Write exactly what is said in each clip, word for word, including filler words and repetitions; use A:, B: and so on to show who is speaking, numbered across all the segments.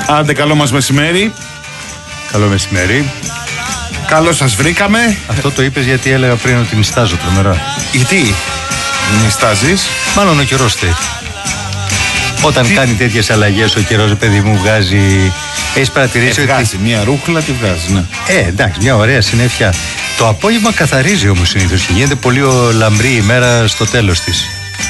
A: Άντε, καλό μας μεσημέρι.
B: Καλό μεσημέρι.
A: Καλώς σας βρήκαμε.
B: Αυτό το είπες γιατί έλεγα πριν ότι νιστάζω τρομερά.
A: Γιατί νιστάζεις?
B: Μάλλον ο καιρός θέλει. Όταν Τι? κάνει τέτοιες αλλαγές ο καιρός, παιδί μου, βγάζει. Έχεις παρατηρήσει
A: ε,
B: ότι.
A: Βγάζει μια ρούχλα, τη βγάζει, ναι.
B: Ε, εντάξει, μια ωραία συννεφιά. Το απόγευμα καθαρίζει όμως συνήθως και γίνεται πολύ λαμπρή ημέρα στο τέλος της.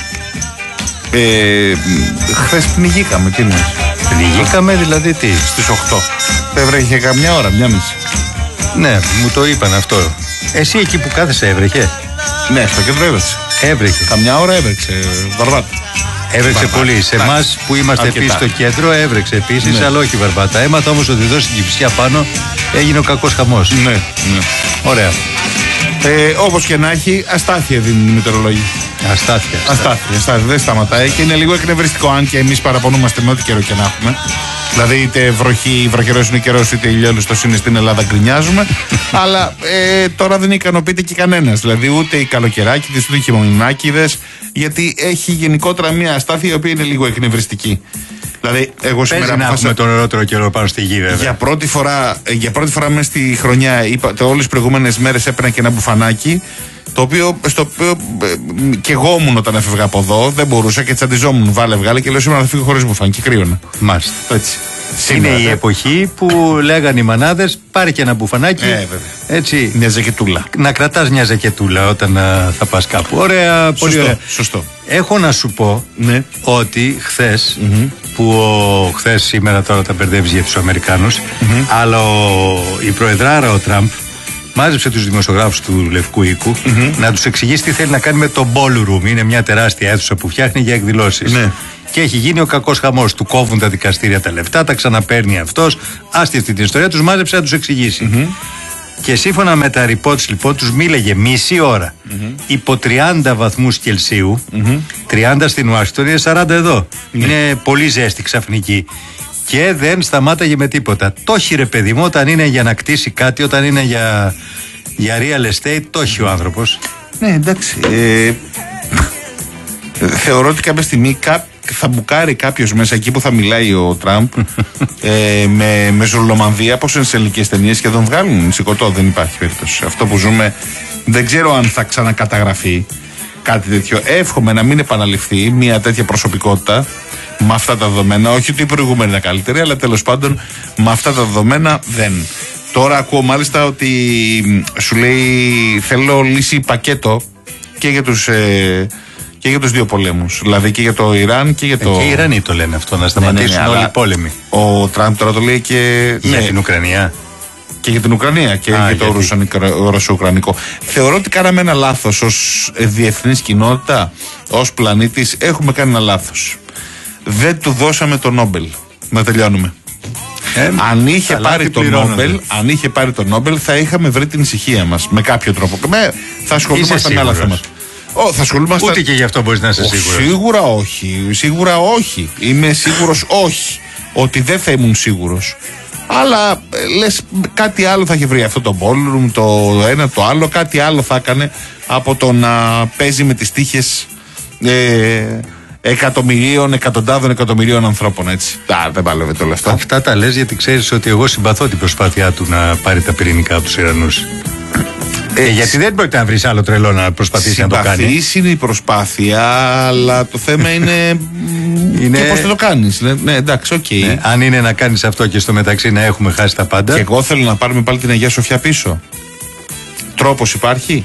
A: Ε, χθες πνιγήκαμε, τι είναι.
B: Πνιγήκαμε δηλαδή τι?
A: Στις οκτώ. Δεν βρέχε καμιά ώρα, μια μισή.
B: Ναι, μου το είπαν αυτό. Εσύ εκεί που κάθεσαι έβρεχε?
A: Ναι, στο κέντρο έβρεξε.
B: Έβρεχε.
A: Καμιά ώρα έβρεξε, Βαρβάτα.
B: Έβρεξε
A: Βαρβάτα.
B: πολύ. Σε εμάς που είμαστε επίσης στο κέντρο έβρεξε επίσης,
A: ναι.
B: αλλά όχι Βαρβάτα. Έμαθα όμως ότι εδώ στην Κυψιά πάνω έγινε ο κακός χαμός.
A: Ναι, ναι.
B: Ωραία.
A: Ε, όπως και να έχει, αστάθεια δίνουν οι μετεωρολόγοι.
B: Αστάθεια.
A: Αστάθεια, αστάθεια, δεν σταματάει και είναι λίγο εκνευριστικό, αν και εμείς παραπονούμαστε με ό,τι καιρό και να έχουμε. Δηλαδή, είτε βροχή, βροχερός είναι ο καιρός, είτε ηλιόλουστος είναι στην Ελλάδα, γκρινιάζουμε. Αλλά ε, τώρα δεν ικανοποιείται και κανένας. Δηλαδή, ούτε οι καλοκαιράκηδες, ούτε οι χειμωνάκηδες, γιατί έχει γενικότερα μια αστάθεια η οποία είναι λίγο εκνευριστική. Δηλαδή, εγώ σήμερα.
B: Παίζει να έχουμε τον ωραιότερο καιρό πάνω στη γη, βέβαια.
A: Για πρώτη φορά, για πρώτη φορά μέσα στη χρονιά, είπατε, όλες τις προηγούμενες μέρες έπαιρνα και ένα μπουφανάκι. Το οποίο, στο οποίο ε, και εγώ ήμουν όταν έφευγα από εδώ, δεν μπορούσα και τσαντιζόμουν. Βάλε, βγάλε και λέω σήμερα θα φύγω χωρίς μπουφάν και κρύωνα.
B: Μάλιστα.
A: Έτσι.
B: Είναι η εποχή που λέγανε οι μανάδες, πάρε και ένα μπουφανάκι.
A: Ε,
B: έτσι.
A: Μια ζακετούλα.
B: Να κρατάς μια ζακετούλα όταν α, θα πας κάπου. Ωραία, πολύ
A: σωστό,
B: ωραία.
A: Σωστό.
B: Έχω να σου πω
A: ναι.
B: ότι χθες, mm-hmm. που ο, χθες σήμερα τώρα τα μπερδεύεις για τους Αμερικάνους, mm-hmm. αλλά ο, η προεδράρα ο Τραμπ μάζεψε τους δημοσιογράφους του Λευκού Οίκου mm-hmm. να τους εξηγήσει τι θέλει να κάνει με το ballroom. Είναι μια τεράστια αίθουσα που φτιάχνει για εκδηλώσεις. Ναι. Και έχει γίνει ο κακός χαμός. Του κόβουν τα δικαστήρια τα λεφτά, τα ξαναπαίρνει αυτός. Άστη αυτή την ιστορία, τους μάζεψε να τους εξηγήσει. Mm-hmm. Και σύμφωνα με τα reports, λοιπόν, τους μίλαγε μισή ώρα mm-hmm. υπό τριάντα βαθμούς Κελσίου. Mm-hmm. τριάντα στην Ουάσιγκτον, είναι σαράντα εδώ. Mm-hmm. Είναι πολύ ζέστη ξαφνική. Και δεν σταμάταγε με τίποτα. Το έχει, ρε παιδί μου, όταν είναι για να κτίσει κάτι, όταν είναι για, για real estate, το έχει ο άνθρωπος.
A: Ναι, εντάξει. Ε, θεωρώ ότι κάποια στιγμή κά, θα μπουκάρει κάποιος μέσα εκεί που θα μιλάει ο Τραμπ ε, με, με ζουρλομανδία, όπως είναι σε ελληνικές ταινίες, και τον βγάλουν σηκωτό. Δεν υπάρχει περίπτωση. Αυτό που ζούμε δεν ξέρω αν θα ξανακαταγραφεί κάτι τέτοιο. Εύχομαι να μην επαναληφθεί μια τέτοια προσωπικότητα με αυτά τα δεδομένα. Όχι ότι η προηγούμενη είναι καλύτερη, αλλά τέλος πάντων με αυτά τα δεδομένα δεν. Τώρα ακούω μάλιστα ότι σου λέει θέλω λύση πακέτο και για τους, ε, και για τους δύο πολέμους. Δηλαδή και για το Ιράν και για το.
B: Και οι Ιρανοί το λένε αυτό, να σταματήσουν ναι, ναι, ναι, όλοι οι πόλεμοι.
A: Ο Τραμπ τώρα το λέει και.
B: Για
A: ναι,
B: την Ουκρανία.
A: Και για την Ουκρανία και Α, για το ρωσο-ουκρανικό. Θεωρώ ότι κάναμε ένα λάθος ως διεθνής κοινότητα, ως πλανήτης. Έχουμε κάνει ένα λάθος. Δεν του δώσαμε το Νόμπελ. Να τελειώνουμε. Ε, αν, είχε πάρει το Νόμπελ, αν είχε πάρει το Νόμπελ, θα είχαμε βρει την ησυχία μας με κάποιο τρόπο. Με, θα ασχολούμαστε με άλλα θέματα. Oh, θα ασχολούμαστε...
B: Ούτε και γι' αυτό μπορείς να είσαι σίγουρος.
A: Σίγουρα όχι. Σίγουρα όχι. Είμαι σίγουρος όχι. Ότι δεν θα ήμουν σίγουρος. Αλλά λες κάτι άλλο θα είχε βρει. Αυτό το ballroom, το ένα, το άλλο. Κάτι άλλο θα έκανε από το να παίζει με τις τύχες ε, εκατομμυρίων, εκατοντάδων εκατομμυρίων ανθρώπων, έτσι. Α, δεν πάλευε το λεφτό.
B: Αυτά τα λες γιατί ξέρεις ότι εγώ συμπαθώ την προσπάθειά του να πάρει τα πυρηνικά από τους Ιρανούς. Ε, ε, γιατί δεν μπορεί να βρει άλλο τρελό να προσπαθήσει να το κάνει.
A: Συμπαθής είναι η προσπάθεια, αλλά το θέμα είναι. είναι... Και πώς θα το κάνεις. Ναι, ναι, εντάξει, οκ. Okay.
B: Ναι, αν είναι να κάνεις αυτό και στο μεταξύ να έχουμε χάσει τα πάντα.
A: Και εγώ θέλω να πάρουμε πάλι την Αγία Σοφιά πίσω. Τρόπος υπάρχει.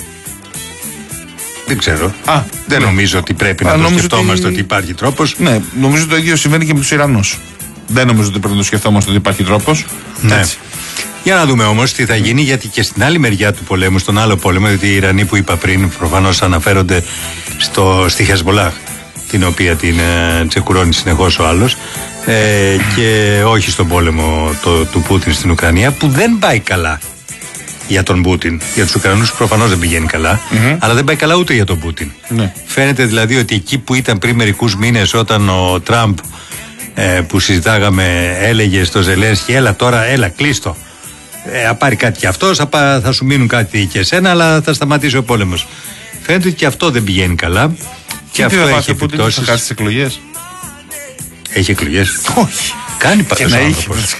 B: Δεν ξέρω.
A: Α,
B: δεν ναι. νομίζω ότι πρέπει Α, να το σκεφτόμαστε ότι... ότι υπάρχει τρόπος.
A: Ναι, νομίζω το ίδιο συμβαίνει και με τους Ιρανούς. Δεν νομίζω ότι πρέπει να το σκεφτόμαστε ότι υπάρχει τρόπος.
B: Ναι. Έτσι. Για να δούμε όμως τι θα γίνει, γιατί και στην άλλη μεριά του πολέμου, στον άλλο πόλεμο, γιατί οι Ιρανοί που είπα πριν προφανώς αναφέρονται στο, στη Χεσμολάχ, την οποία την ε, τσεκουρώνει συνεχώς ο άλλος, ε, και όχι στον πόλεμο το, του Πούτιν στην Ουκρανία, που δεν πάει καλά για τον Πούτιν. Για τους Ουκρανούς προφανώς δεν πηγαίνει καλά, mm-hmm. αλλά δεν πάει καλά ούτε για τον Πούτιν. Mm-hmm. Φαίνεται δηλαδή ότι εκεί που ήταν πριν μερικούς μήνες όταν ο Τραμπ ε, που συζητάγαμε έλεγε στο Ζελένσκι, έλα τώρα, έλα κλείστο. Ε, θα πάρει κάτι και αυτός, θα, θα σου μείνουν κάτι και εσένα, αλλά θα σταματήσει ο πόλεμος. Φαίνεται ότι και αυτό δεν πηγαίνει καλά. Και, και αυτό έχει επιπτώσεις.
A: Θα χάσει τις εκλογές.
B: Έχει εκλογές.
A: Όχι.
B: Κάνει πάντως ο άνθρωπος.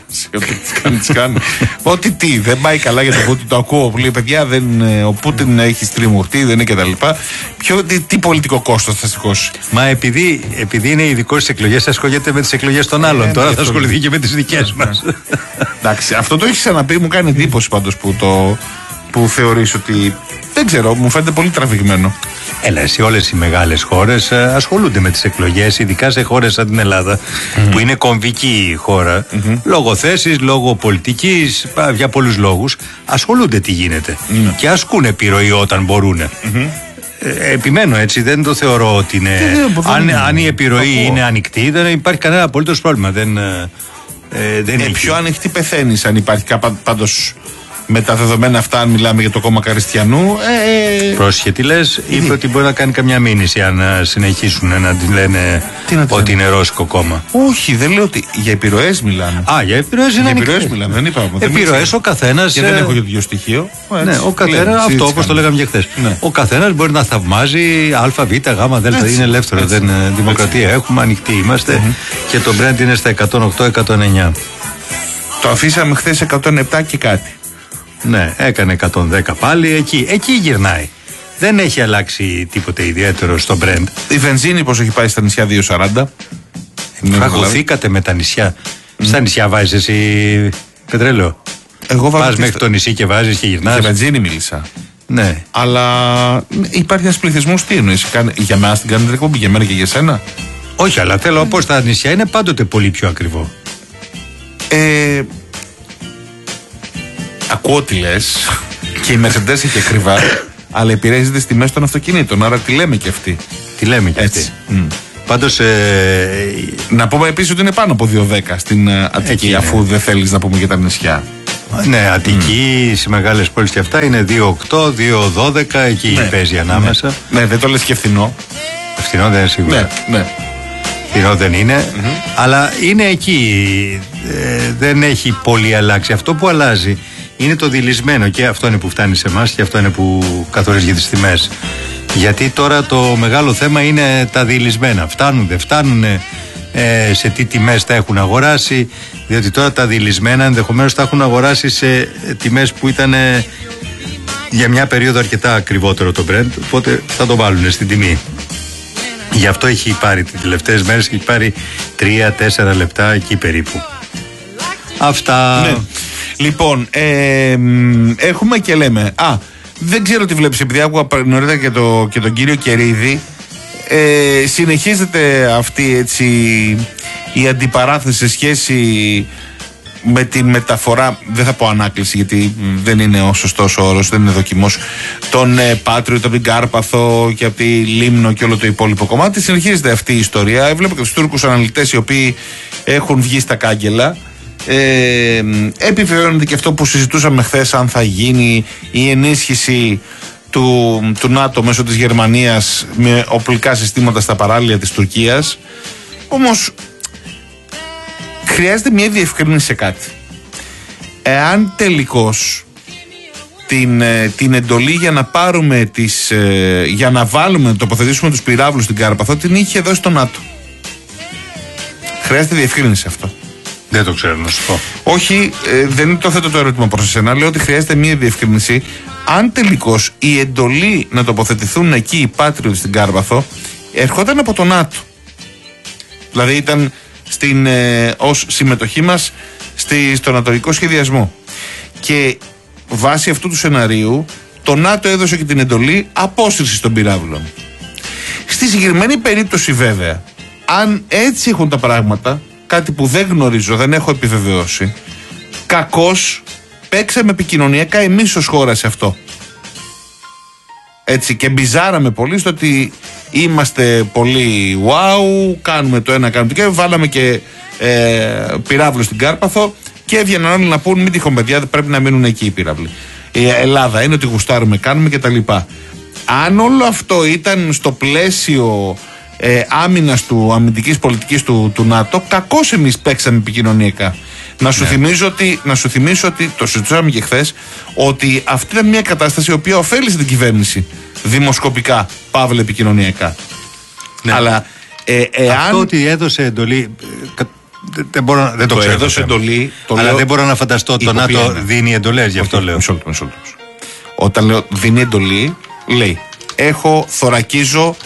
A: Ότι τι, δεν πάει καλά για τον Πούτιν, το ακούω. Λέει παιδιά, δεν, ο Πούτιν έχει στριμωχτεί, δεν είναι κτλ. Τι, τι πολιτικό κόστος θα σηκώσει.
B: Μα επειδή, επειδή είναι ειδικός στις εκλογές, ασχολείται με τις εκλογές των άλλων. Ε, Τώρα θα ασχοληθεί και με τις δικές μας.
A: Εντάξει, αυτό το έχει ξαναπεί, μου κάνει εντύπωση πάντως που το. Που θεωρείς ότι. Δεν ξέρω, μου φαίνεται πολύ τραβηγμένο.
B: Έλα, εσύ, όλες οι μεγάλες χώρες ε, ασχολούνται με τις εκλογές, ειδικά σε χώρες σαν την Ελλάδα, mm-hmm. που είναι κομβική χώρα, mm-hmm. λόγω θέσης, λόγω πολιτικής, για πολλούς λόγους, ασχολούνται τι γίνεται mm-hmm. και ασκούν επιρροή όταν μπορούν. Mm-hmm. Ε, επιμένω έτσι, δεν το θεωρώ ότι είναι. Ε, αν, αν η επιρροή είναι ανοιχτή, δεν υπάρχει κανένα απολύτως πρόβλημα. Δεν, ε, δεν
A: ε, πιο ανοιχτή πεθαίνεις αν υπάρχει πάντως. Με τα δεδομένα αυτά, αν μιλάμε για το κόμμα Καριστιανού. Ε,
B: Πρόσχε, τι λες, είπε ότι μπορεί να κάνει καμιά μήνυση αν συνεχίσουν να τη λένε να ότι είναι ρώσικο κόμμα.
A: Όχι, δεν λέω ότι. Για επιρροές μιλάμε.
B: Α, για επιρροές είναι.
A: Για επιρροές μιλάμε, δεν είπαμε.
B: Επιρροές ο καθένας.
A: Και δεν έχω και το στοιχείο.
B: Ναι, ο καθένας, αυτό όπως το λέγαμε και χθες. Ναι. Ο καθένας μπορεί να θαυμάζει Α, Β, Γ, Δ. Είναι ελεύθερο. Έτσι, δεν, έτσι. Δημοκρατία έχουμε, ανοιχτοί είμαστε. Mm-hmm. Και το Brent είναι στα εκατόν οκτώ εκατόν εννιά.
A: Το αφήσαμε χθες εκατόν επτά και κάτι.
B: Ναι, έκανε εκατόν δέκα πάλι, εκεί, εκεί γυρνάει. Δεν έχει αλλάξει τίποτε ιδιαίτερο στο Brent.
A: Η βενζίνη πώς έχει πάει στα νησιά δύο σαράντα.
B: Φαγωθήκατε με τα νησιά. Mm. Στα νησιά βάζεις εσύ πετρέλαιο.
A: Εγώ βάζω.
B: Πας μέχρι στα... το νησί και βάζεις και γυρνάς.
A: Για βενζίνη μίλησα.
B: Ναι.
A: Αλλά υπάρχει ένας πληθυσμός, τι εννοείς, για μένα την κάνετε εκπομπή, για μένα και για σένα.
B: Όχι, αλλά θέλω mm. πως στα νησιά είναι πάντοτε πολύ πιο ακριβό.
A: Ε... Ακούω τι λες και η Mercedes έχει ακριβά, αλλά επηρεάζει τις τιμές των αυτοκινήτων, άρα τι λέμε και αυτοί.
B: Τι λέμε και αυτοί. Mm. Πάντως. Ε...
A: Να πούμε επίσης ότι είναι πάνω από δύο δέκα στην Αττική, εκεί, αφού ναι. δεν θέλεις να πούμε για τα νησιά.
B: Ναι, Αττική, mm. σε μεγάλες πόλεις και αυτά είναι δύο οκτώ, δύο δώδεκα, εκεί ναι. παίζει ανάμεσα.
A: Ναι. ναι, δεν το λες και φθηνό.
B: Φθηνό δεν είναι σίγουρα.
A: Ναι, ναι.
B: Φθηνό δεν είναι, mm-hmm. αλλά είναι εκεί. Ε, δεν έχει πολύ αλλάξει. Αυτό που αλλάζει είναι το δειλισμένο και αυτό είναι που φτάνει σε εμάς και αυτό είναι που καθορίζει τις τιμές. Γιατί τώρα το μεγάλο θέμα είναι τα δειλισμένα. Φτάνουν, δεν φτάνουν, ε, σε τι τιμές τα έχουν αγοράσει, διότι τώρα τα δειλισμένα ενδεχομένως τα έχουν αγοράσει σε τιμές που ήταν ε, για μια περίοδο αρκετά ακριβότερο το Brent, οπότε θα το βάλουν στην τιμή. Γι' αυτό έχει πάρει τις τελευταίες μέρες, έχει πάρει τρία τέσσερα λεπτά εκεί περίπου. Αυτά.
A: Ναι. Λοιπόν, ε, έχουμε και λέμε. Α, δεν ξέρω τι βλέπεις, επειδή άκουγα νωρίτερα και, το, και τον κύριο Κερίδη. Ε, συνεχίζεται αυτή έτσι η αντιπαράθεση σε σχέση με τη μεταφορά, δεν θα πω ανάκληση γιατί δεν είναι ο σωστός όρος, δεν είναι δοκιμός, τον ε, Πάτριο, από την Κάρπαθο και από τη Λίμνο και όλο το υπόλοιπο κομμάτι. Συνεχίζεται αυτή η ιστορία. Έβλεπα και τους Τούρκους αναλυτές οι οποίοι έχουν βγει στα κάγκελα. Ε, επιβεβαιώνεται και αυτό που συζητούσαμε χθες, αν θα γίνει η ενίσχυση του, του ΝΑΤΟ μέσω της Γερμανίας με οπλικά συστήματα στα παράλια της Τουρκίας. Όμως χρειάζεται μια διευκρίνηση σε κάτι. Εάν τελικώς την, την εντολή για να πάρουμε τις, για να βάλουμε, να τοποθετήσουμε τους πυράβλους στην Κάρπαθο την είχε δώσει το ΝΑΤΟ. Χρειάζεται διευκρίνηση αυτό.
B: Δεν το ξέρω να σου πω.
A: Όχι, ε, δεν το θέτω το ερώτημα προς εσένα. Λέω ότι χρειάζεται μια διευκρίνηση. Αν τελικώς η εντολή να τοποθετηθούν εκεί οι Patriot στην Κάρπαθο ερχόταν από το ΝΑΤΟ. Δηλαδή ήταν στην, ε, ως συμμετοχή μας στη, στο νατοϊκό σχεδιασμό. Και βάσει αυτού του σεναρίου το ΝΑΤΟ έδωσε και την εντολή απόσυρσης των πυράβλων. Στη συγκεκριμένη περίπτωση βέβαια, αν έτσι έχουν τα πράγματα, κάτι που δεν γνωρίζω, δεν έχω επιβεβαιώσει, κακώς παίξαμε επικοινωνιακά εμείς ως χώρα σε αυτό. Έτσι, και μπιζάραμε πολύ στο ότι είμαστε πολύ wow, κάνουμε το ένα, κάνουμε το και βάλαμε και ε, πυράβλους στην Κάρπαθο και έβγαιναν όλοι να πούν μην τυχόν παιδιά, πρέπει να μείνουν εκεί οι πυράβλοι. Η Ελλάδα είναι ότι γουστάρουμε, κάνουμε κτλ. Αν όλο αυτό ήταν στο πλαίσιο ε, άμυνας του, αμυντικής πολιτικής του, του ΝΑΤΟ, κακώς εμείς παίξαμε επικοινωνιακά. Να σου, ναι. θυμίζω ότι, να σου θυμίσω ότι, το συζητούσαμε και χθες, ότι αυτή ήταν μια κατάσταση η οποία ωφέλησε την κυβέρνηση δημοσκοπικά, παύλα επικοινωνιακά. Ναι. Αλλά ε, εάν...
B: αυτό ότι έδωσε εντολή, κα, δεν, μπορώ, δεν το,
A: το
B: ξέρω.
A: Έδωσε εντολή. Το
B: αλλά
A: λέω,
B: δεν μπορώ να φανταστώ το ΝΑΤΟ δίνει εντολές, γι' αυτό
A: okay,
B: λέω.
A: Μισό λεπτό, μισό λεπτό. Όταν λέω δίνει εντολή, λέει: έχω, θωρακίζω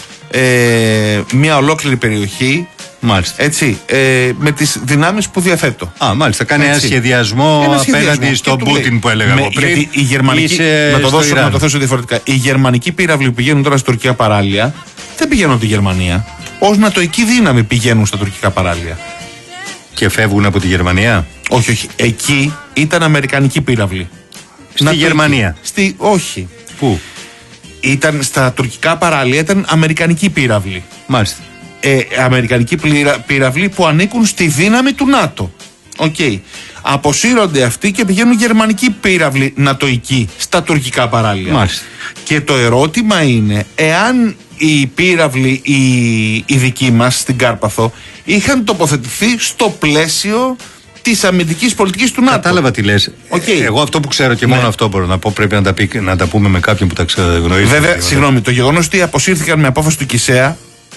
A: ε, μια ολόκληρη περιοχή.
B: Μάλιστα.
A: Έτσι, ε, με τις δυνάμεις που διαθέτω.
B: Α, μάλιστα. Κάνει ένα σχεδιασμό, ένα σχεδιασμό απέναντι στον Πούτιν που έλεγα εγώ πριν.
A: Γιατί η γερμανική. Να το, δώσω, να το θέσω διαφορετικά. Οι γερμανικοί πύραυλοι που πηγαίνουν τώρα στα τουρκικά παράλια δεν πηγαίνουν από τη Γερμανία. Ως νατοϊκή δύναμη πηγαίνουν στα τουρκικά παράλια.
B: Και φεύγουν από τη Γερμανία.
A: Όχι, όχι. Εκεί ήταν αμερικανικοί πύραυλοι.
B: Στη
A: νατοϊκοί.
B: Γερμανία.
A: Στη... Όχι.
B: Πού?
A: Ήταν στα τουρκικά παράλια, ήταν αμερικανικοί πύραυλοι.
B: Μάλιστα.
A: Ε, αμερικανικοί πύραυλοι που ανήκουν στη δύναμη του ΝΑΤΟ. Οκ. Okay. Αποσύρονται αυτοί και πηγαίνουν γερμανικοί πύραυλοι νατοικοί στα τουρκικά παράλια.
B: Μάλιστα.
A: Και το ερώτημα είναι, εάν οι πύραυλοι οι, οι δικοί μας στην Κάρπαθο είχαν τοποθετηθεί στο πλαίσιο της αμυντικής πολιτικής του ΝΑΤΟ.
B: Κατάλαβα τι λες.
A: Okay.
B: Εγώ αυτό που ξέρω και
A: ναι.
B: μόνο αυτό μπορώ να πω, πρέπει να τα, πει, να τα πούμε με κάποιον που τα γνωρίζει.
A: Βέβαια, συγγνώμη, το γεγονός ότι αποσύρθηκαν με απόφαση του ΚΙΣΕΑ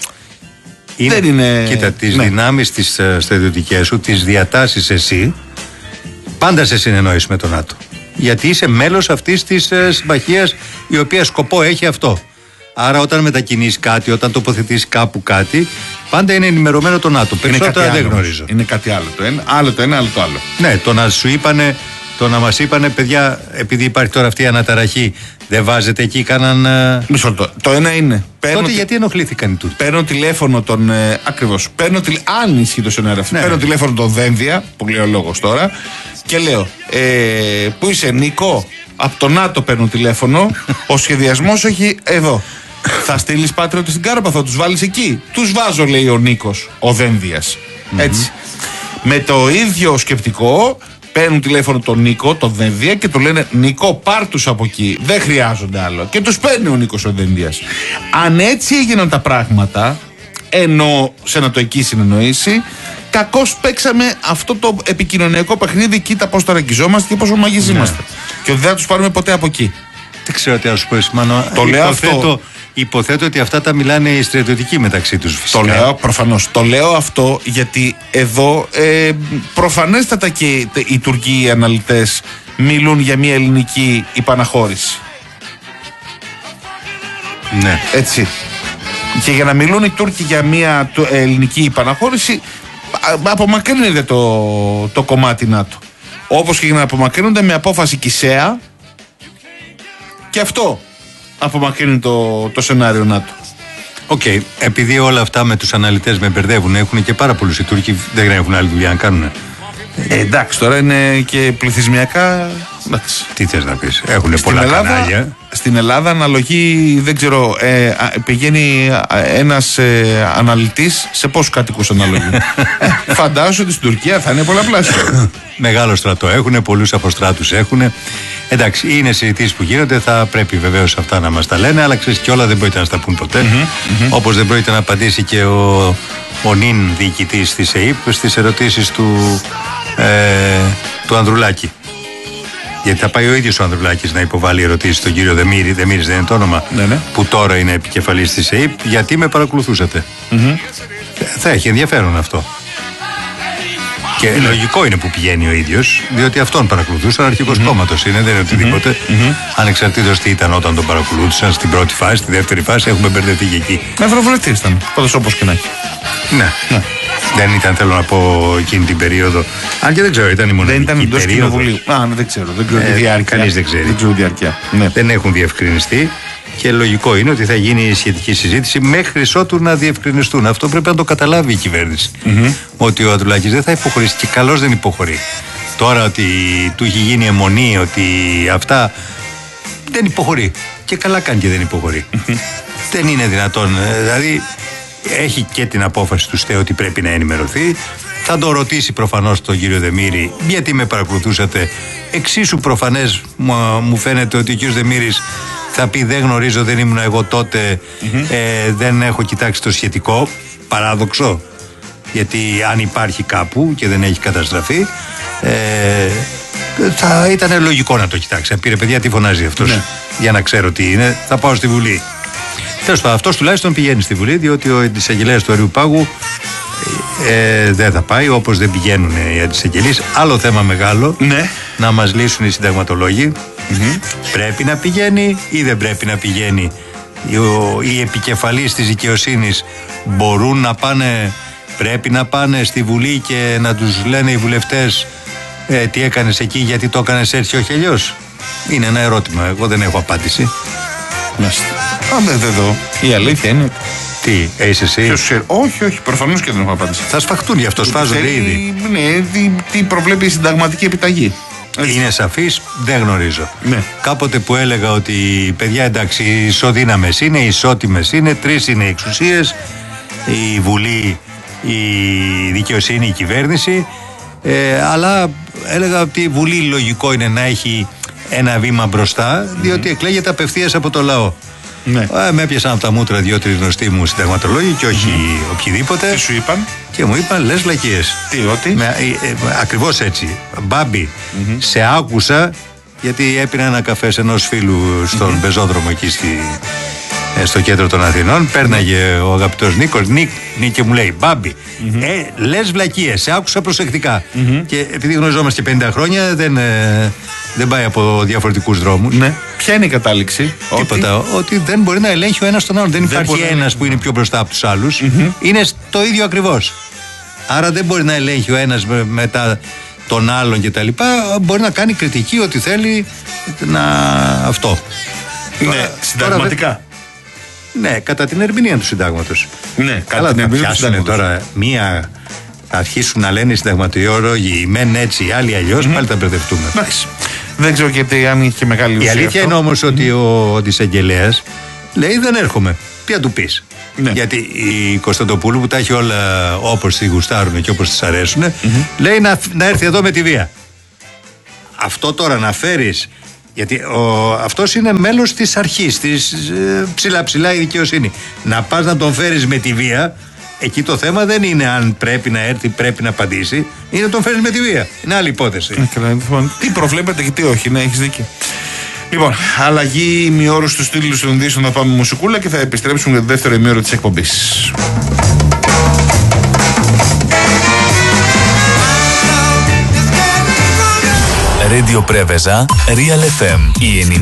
B: είναι,
A: δεν είναι.
B: Κοίτα, τις
A: ναι.
B: δυνάμεις τις uh, στρατιωτικές σου, τις διατάσεις εσύ, πάντα σε συνεννόηση με τον ΝΑΤΟ. Γιατί είσαι μέλος αυτής της uh, συμμαχίας η οποία σκοπό έχει αυτό. Άρα όταν μετακινείς κάτι, όταν τοποθετείς κάπου κάτι, πάντα είναι ενημερωμένο το ΝΑΤΟ. Περισσότερα δεν γνωρίζω.
A: Είναι κάτι άλλο το ένα, άλλο το ένα, άλλο το άλλο.
B: Ναι, το να σου είπανε, το να μας είπανε, παιδιά, επειδή υπάρχει τώρα αυτή η αναταραχή, δεν βάζετε εκεί κανέναν.
A: Μισό λεπτό. Το ένα είναι.
B: Τότε τι... γιατί ενοχλήθηκαν οι Τούρκοι.
A: Παίρνω τηλέφωνο τον. Ε, Ακριβώς. Παίρνω τηλε... Αν ισχύει το σενάριο αυτό. Ναι. Παίρνω τηλέφωνο τον Δένδια, που λέει ο λόγος τώρα, και λέω: ε, πού είσαι, Νίκο? Από το ΝΑΤΟ παίρνω τηλέφωνο. Ο σχεδιασμός έχει εδώ. Θα στείλει Πάτριωτη στην Κάρπαθο, του βάλει εκεί. Του βάζω, λέει ο Νίκος, ο Δένδιας. Mm-hmm. Έτσι. Με το ίδιο σκεπτικό παίρνουν τηλέφωνο τον Νίκο, τον Δένδια, και του λένε: Νίκο, πάρ' τους από εκεί. Δεν χρειάζονται άλλο. Και τους παίρνει ο Νίκος ο Δένδιας. Αν έτσι έγιναν τα πράγματα, ενώ σε νατοϊκή συνεννόηση, κακώς παίξαμε αυτό το επικοινωνιακό παιχνίδι. Κοίτα πώς τα ραγκιζόμαστε και πόσο μαγείς είμαστε. Yeah. Και ότι δεν θα τους πάρουμε ποτέ από εκεί.
B: Δεν ξέρω τι να σου πω, Μάνο.
A: Το λέω αυτό.
B: Υποθέτω ότι αυτά τα μιλάνε οι στρατιωτικοί μεταξύ τους. Φυσικά.
A: Το λέω προφανώς. Το λέω αυτό γιατί εδώ ε, προφανέστατα και οι Τουρκοί αναλυτές μιλούν για μια ελληνική υπαναχώρηση.
B: Ναι.
A: Έτσι. Και για να μιλούν οι Τούρκοι για μια ελληνική υπαναχώρηση, απομακρύνεται το, το κομμάτι ΝΑΤΟ. Όπως και για να απομακρύνονται με απόφαση ΚΙΣΕΑ, και αυτό απομακρύνει το, το σενάριο ΝΑΤΟ.
B: Οκ. Okay. Επειδή όλα αυτά με τους αναλυτές με μπερδεύουν, έχουν και πάρα πολλούς οι Τούρκοι, δεν έχουν άλλη δουλειά να κάνουν.
A: Ε, εντάξει, τώρα είναι και πληθυσμιακά. Εντάξει.
B: Τι θες να πεις, έχουν πολλά
A: Ελλάδα,
B: κανάλια.
A: Στην Ελλάδα αναλογεί, δεν ξέρω, ε, πηγαίνει ένας ε, αναλυτής σε πόσους κατοικούς αναλογεί. ε, φαντάζομαι ότι στην Τουρκία θα είναι πολλαπλάσιο.
B: Μεγάλο στρατό έχουν, πολλούς αποστράτους έχουν. Εντάξει, είναι συζητήσεις που γίνονται, θα πρέπει βεβαίως αυτά να μας τα λένε, αλλά ξέρεις και όλα δεν πρόκειται να στα πούν ποτέ. Mm-hmm, mm-hmm. Όπως δεν πρόκειται να απαντήσει και ο, ο νυν διοικητής της ΕΥΠ στις ερωτήσεις του, ε, του Ανδρουλάκη. Γιατί θα πάει ο ίδιος ο Ανδρουλάκης να υποβάλει ερωτήσεις στον κύριο Δεμήρη, Δεμήρης δεν είναι το όνομα, ναι, ναι. που τώρα είναι επικεφαλής της ΕΥΠ, γιατί με παρακολουθούσατε. Mm-hmm. Θα έχει ενδιαφέρον αυτό. Και mm-hmm. λογικό είναι που πηγαίνει ο ίδιος, διότι αυτόν παρακολουθούσαν, αρχηγός mm-hmm. κόμματος είναι, δεν είναι οτιδήποτε. Mm-hmm. Ανεξαρτήτως τι ήταν όταν τον παρακολούθησαν, στην πρώτη φάση, στη δεύτερη φάση, έχουμε μπερδευτεί και εκεί.
A: Ευρωβουλευτής ήταν, πάντως όπως και να έχει.
B: Ναι. ναι. Δεν ήταν, θέλω να πω, εκείνη την περίοδο. Αν και δεν ξέρω, ήταν η μοναδική περίοδο. Δεν ήταν εντός κοινοβουλίου.
A: Α, ναι, δεν ξέρω. Δεν ξέρω ε, τη διάρκεια.
B: Κανείς δεν ξέρει.
A: Δεν ξέρω διάρκεια. Ναι.
B: Δεν έχουν διευκρινιστεί. Και λογικό είναι ότι θα γίνει η σχετική συζήτηση μέχρι ότου να διευκρινιστούν. Αυτό πρέπει να το καταλάβει η κυβέρνηση. Mm-hmm. Ότι ο Ανδρουλάκης δεν θα υποχωρήσει και καλώς δεν υποχωρεί. Τώρα ότι του έχει γίνει αιμονή, ότι αυτά δεν υποχωρεί. Και καλά κάνει και δεν υποχωρεί. Mm-hmm. Δεν είναι δυνατόν. Δηλαδή έχει και την απόφαση του ΣΤΕ ότι πρέπει να ενημερωθεί. Θα το ρωτήσει προφανώς τον κύριο Δεμήρη γιατί με παρακολουθούσατε. Εξίσου προφανές μου φαίνεται ότι ο κύριος Δεμήρης θα πει δεν γνωρίζω, δεν ήμουν εγώ τότε, mm-hmm. ε, δεν έχω κοιτάξει το σχετικό. Παράδοξο, γιατί αν υπάρχει κάπου και δεν έχει καταστραφεί, ε, θα ήταν λογικό να το κοιτάξει. Πήρε παιδιά τι φωνάζει αυτός, ναι. για να ξέρω τι είναι, θα πάω στη Βουλή. Τέλος πάντων, αυτός τουλάχιστον πηγαίνει στη Βουλή, διότι ο εισαγγελέας του Αριού Πάγου ε, δεν θα πάει, όπως δεν πηγαίνουν οι αντισαγγελείς. Άλλο θέμα μεγάλο,
A: ναι.
B: να μας λύσουν οι συνταγματολόγοι. Mm-hmm. Πρέπει να πηγαίνει ή δεν πρέπει να πηγαίνει. Οι, οι επικεφαλείς της δικαιοσύνης μπορούν να πάνε, πρέπει να πάνε στη Βουλή και να τους λένε οι βουλευτές ε, τι έκανες εκεί, γιατί το έκανες έτσι, όχι αλλιώς. Είναι ένα ερώτημα, εγώ δεν έχω απάντηση.
A: Μάλιστα. Α, δεν εδώ. Η αλήθεια είναι.
B: Τι, είσαι εσύ?
A: Ποιος ξέρει. Όχι, όχι, προφανώς και δεν έχω απάντηση.
B: Θα σφαχτούν γι' αυτό, σφάζονται ήδη.
A: Ναι, τι, τι προβλέπει η συνταγματική επιταγή. Έτσι.
B: Είναι σαφής, δεν γνωρίζω.
A: Ναι.
B: Κάποτε που έλεγα ότι παιδιά, εντάξει, ισοδύναμες είναι, ισότιμες είναι, τρεις είναι οι εξουσίες, η Βουλή, η δικαιοσύνη, η κυβέρνηση, ε, αλλά έλεγα ότι η Βουλή λογικό είναι να έχει ένα βήμα μπροστά, διότι mm. εκλέγεται απευθείας από το λαό. Ναι. Ε, με έπιασαν από τα μούτρα δύο-τρεις γνωστοί μου συνταγματολόγοι και όχι mm. οποιοδήποτε.
A: Τι σου είπαν?
B: Και μου είπαν, λες βλακίες.
A: Τι, ότι?
B: Με, ε, ε, ακριβώς έτσι. Μπάμπη, mm-hmm. σε άκουσα, γιατί έπινα ένα καφέ σε ενός φίλου στον mm-hmm. πεζόδρομο εκεί στη, ε, στο κέντρο των Αθηνών. Πέρναγε ο αγαπητός Νίκος, Νίκ, Νίκ και μου λέει, Μπάμπη, mm-hmm. ε, λες βλακίες, σε άκουσα προσεκτικά. Mm-hmm. Και επειδή γνωριζόμαστε και πενήντα χρόνια, δεν, ε, δεν πάει από διαφορετικούς δρόμους.
A: Ναι. Ποια είναι η κατάληξη?
B: Τίποτα. Ότι, ότι δεν μπορεί να ελέγχει ο ένας τον άλλον. Δεν, δεν υπάρχει ένας να... που είναι πιο μπροστά από τους άλλους. Mm-hmm. Είναι το ίδιο ακριβώς. Άρα δεν μπορεί να ελέγχει ο ένας με, μετά τον άλλον και τα λοιπά. Μπορεί να κάνει κριτική ότι θέλει να αυτό.
A: Ναι, τώρα, συνταγματικά.
B: Τώρα, ναι, κατά την ερμηνεία του συντάγματος.
A: Ναι, κατά την ερμηνεία του συντάγματος.
B: Τώρα μία, θα αρχίσουν να λένε οι συνταγματολόγοι, οι μεν έτσι, οι άλλοι αλλιώς, mm-hmm. πάλι θα μπερδευτούμε.
A: Εντάξει. Δεν ξέρω γιατί αν είχε και μεγάλη ουσία.
B: Η αλήθεια αυτό. Είναι όμως mm-hmm. ότι ο εισαγγελέας λέει δεν έρχομαι. Τι θα του πεις? Ναι. Γιατί η Κωνσταντοπούλου που τα έχει όλα όπως τη γουστάρουν και όπως της αρέσουν, mm-hmm. λέει να, να έρθει εδώ με τη βία. Αυτό τώρα να φέρεις, γιατί ο, αυτός είναι μέλος της αρχής, της ε, ψηλά ψηλά η δικαιοσύνη. Να πας να τον φέρεις με τη βία, εκεί το θέμα δεν είναι αν πρέπει να έρθει, πρέπει να απαντήσει, είναι να τον φέρεις με τη βία. Είναι άλλη υπόθεση.
A: Ε, τι προβλέπετε και τι όχι, ναι, έχεις δίκιο. Λοιπόν, αλλαγή ημιώρου στους τίτλους των ειδήσεων, θα πάμε μουσικούλα και θα επιστρέψουμε για το δεύτερο ημιώρο της εκπομπής.
C: Radio Preveza, Real εφ εμ, η